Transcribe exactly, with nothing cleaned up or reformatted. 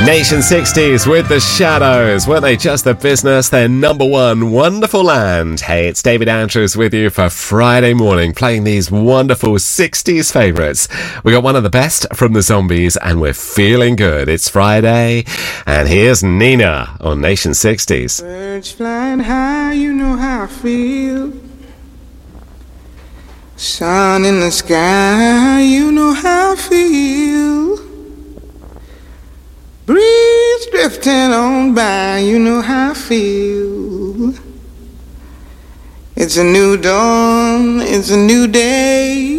Nation sixties with The Shadows. Weren't they just the business? Their number one, Wonderful Land. Hey, it's David Andrews with you for Friday morning, playing these wonderful sixties favourites. We got one of the best from the Zombies, and we're feeling good. It's Friday, and here's Nina on Nation sixties. Birds flying high, you know how I feel. Sun in the sky, you know how I feel. Breeze drifting on by, you know how I feel. It's a new dawn, it's a new day.